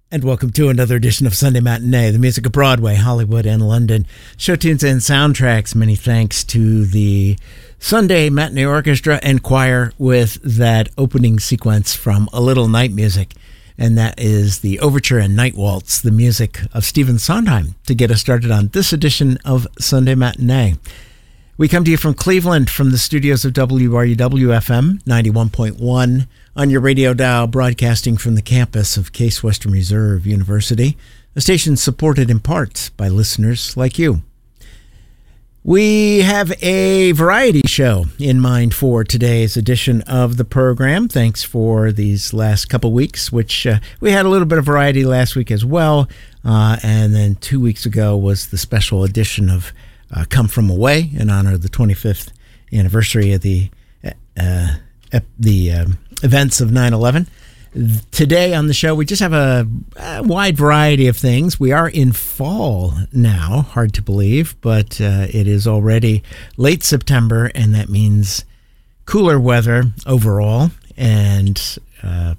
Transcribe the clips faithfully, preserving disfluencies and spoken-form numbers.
And welcome to another edition of Sunday Matinee, the music of Broadway, Hollywood, and London. Show tunes and soundtracks. Many thanks to the Sunday Matinee Orchestra and Choir with that opening sequence from A Little Night Music. And that is the Overture and Night Waltz, the music of Stephen Sondheim, to get us started on this edition of Sunday Matinee. We come to you from Cleveland, from the studios of W R U W F M ninety-one point one on your radio dial, broadcasting from the campus of Case Western Reserve University, a station supported in part by listeners like you. We have a variety show in mind for today's edition of the program. Thanks for these last couple weeks, which uh, we had a little bit of variety last week as well. Uh, and then two weeks ago was the special edition of Uh, Come From Away in honor of the twenty-fifth anniversary of the uh, ep- the uh, events of nine eleven. Today on the show, we just have a, a wide variety of things. We are in fall now, hard to believe, but uh, it is already late September, and that means cooler weather overall, and uh,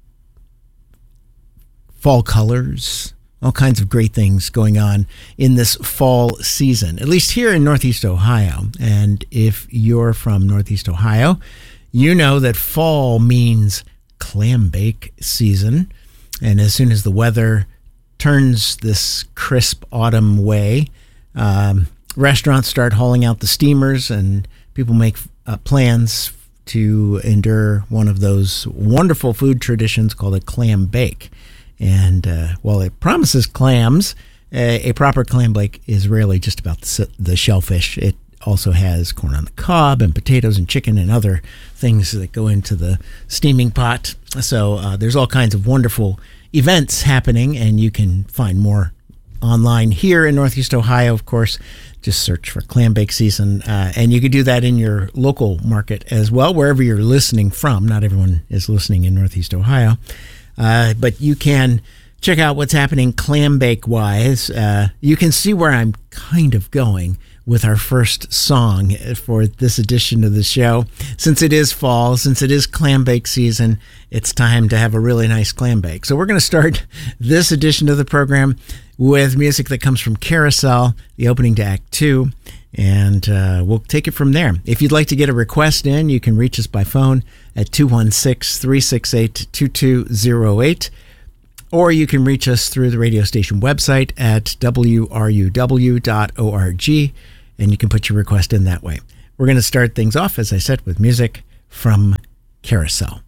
fall colors. All kinds of great things going on in this fall season, at least here in Northeast Ohio. And if you're from Northeast Ohio, you know that fall means clam bake season. And as soon as the weather turns this crisp autumn way, um, restaurants start hauling out the steamers and people make uh, plans to endure one of those wonderful food traditions called a clam bake. And uh, while it promises clams, a, a proper clam bake is rarely just about the, the shellfish. It also has corn on the cob and potatoes and chicken and other things that go into the steaming pot. So uh, there's all kinds of wonderful events happening, and you can find more online here in Northeast Ohio, of course. Just search for clam bake season, uh, and you can do that in your local market as well, wherever you're listening from. Not everyone is listening in Northeast Ohio. Uh, but you can check out what's happening clam bake wise. Uh, you can see where I'm kind of going with our first song for this edition of the show. Since it is fall, since it is clam bake season, it's time to have a really nice clam bake. So we're going to start this edition of the program with music that comes from Carousel, the opening to Act Two. And uh, we'll take it from there. If you'd like to get a request in, you can reach us by phone at two one six, three six eight, two two zero eight. Or you can reach us through the radio station website at w r u w dot org, and you can put your request in that way. We're going to start things off, as I said, with music from Carousel.